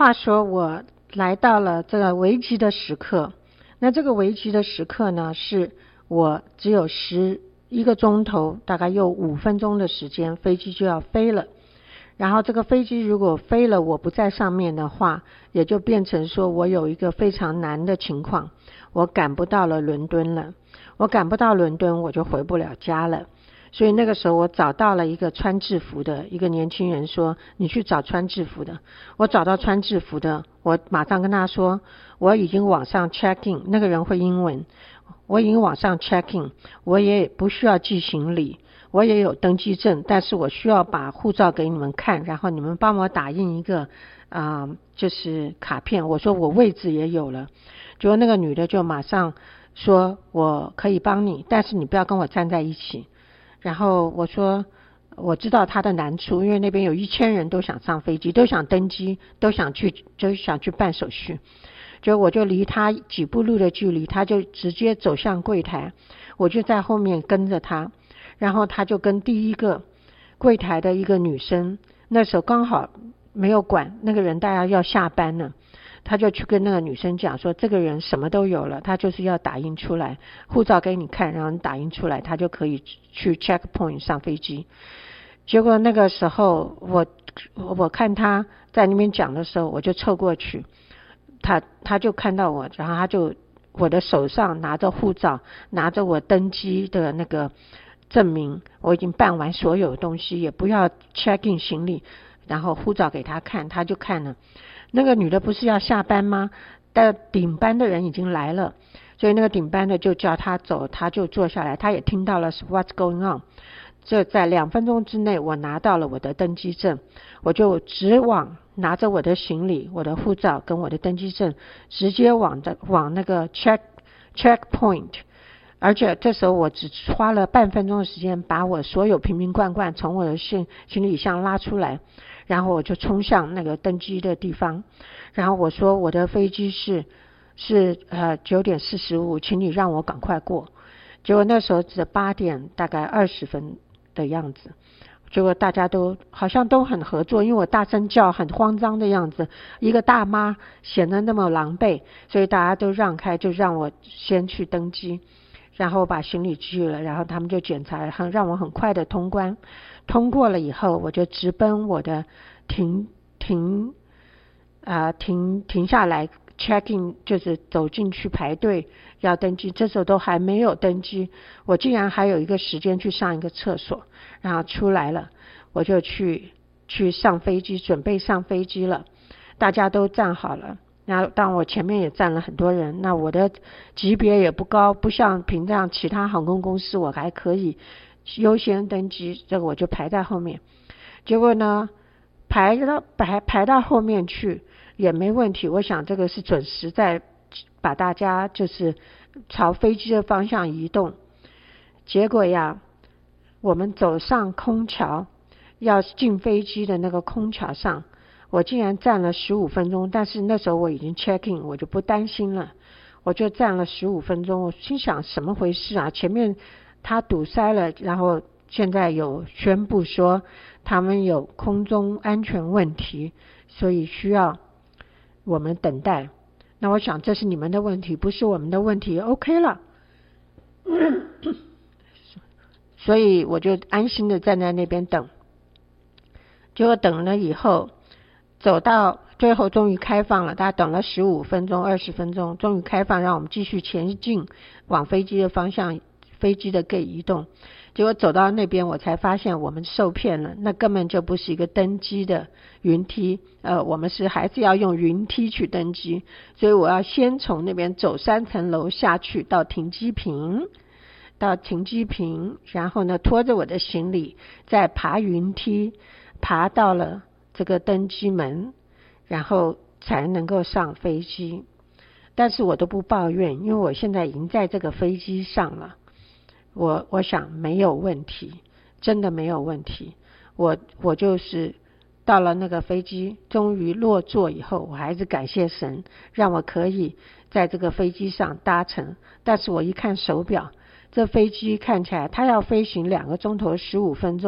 话说我来到了这个危急的时刻，那这个危急的时刻呢，是我只有11个钟头，大概又5分钟的时间，飞机就要飞了。然后这个飞机如果飞了，我不在上面的话，也就变成说我有一个非常难的情况，我赶不到了伦敦了。我赶不到伦敦，我就回不了家了。所以那个时候我找到了一个穿制服的一个年轻人，说你去找穿制服的。我找到穿制服的，我马上跟他说我已经网上 check in， 那个人会英文，我已经网上 check in， 我也不需要寄行李，我也有登机证，但是我需要把护照给你们看，然后你们帮我打印一个就是卡片。我说我位置也有了。结果那个女的就马上说我可以帮你，但是你不要跟我站在一起。然后我说我知道他的难处，因为那边有1000人都想上飞机，都想登机，都想去办手续。就我就离他几步路的距离，他就直接走向柜台，我就在后面跟着他。然后他就跟第一个柜台的一个女生，那时候刚好没有管那个人，大家要下班了，他就去跟那个女生讲说这个人什么都有了，他就是要打印出来，护照给你看，然后你打印出来，他就可以去 checkpoint 上飞机。结果那个时候我看他在那边讲的时候，我就凑过去，他就看到我，然后他就我的手上拿着护照，拿着我登机的那个证明，我已经办完所有东西，也不要 check in 行李，然后护照给他看，他就看了。那个女的不是要下班吗？但顶班的人已经来了，所以那个顶班的就叫他走，他就坐下来，他也听到了 what's going on。这在2分钟之内，我拿到了我的登机证，我就直往拿着我的行李、我的护照跟我的登机证，直接往那个 checkpoint。而且这时候我只花了半分钟的时间，把我所有瓶瓶罐罐从我的行李箱拉出来，然后我就冲向那个登机的地方。然后我说我的飞机是9点45，请你让我赶快过。结果那时候是8点大概20分的样子，结果大家都好像都很合作，因为我大声叫很慌张的样子，一个大妈显得那么狼狈，所以大家都让开，就让我先去登机，然后把行李寄了，然后他们就检查，让我很快的通关。通过了以后，我就直奔我的停下来 check in， 就是走进去排队要登机。这时候都还没有登机，我竟然还有一个时间去上一个厕所，然后出来了，我就去上飞机，准备上飞机了。大家都站好了，然后当我前面也站了很多人，那我的级别也不高，不像平常其他航空公司我还可以优先登机，这个我就排在后面。结果呢排到后面去也没问题，我想这个是准时在把大家就是朝飞机的方向移动。结果呀，我们走上空桥，要进飞机的那个空桥上，我竟然站了15分钟，但是那时候我已经 check in， 我就不担心了，我就站了15分钟。我心想什么回事啊，前面他堵塞了，然后现在有宣布说他们有空中安全问题，所以需要我们等待。那我想这是你们的问题，不是我们的问题 OK 了所以我就安心的站在那边等。结果等了以后，走到最后终于开放了，大家等了15分钟20分钟，终于开放让我们继续前进，往飞机的方向，飞机的 gate 移动。结果走到那边我才发现我们受骗了，那根本就不是一个登机的云梯，我们还是要用云梯去登机，所以我要先从那边走3层楼下去到停机坪，然后呢拖着我的行李再爬云梯，爬到了这个登机门，然后才能够上飞机。但是我都不抱怨，因为我现在已经在这个飞机上了，我想没有问题，真的没有问题。我就是到了那个飞机终于落座以后，我还是感谢神让我可以在这个飞机上搭乘。但是我一看手表，这飞机看起来它要飞行2个钟头15分钟。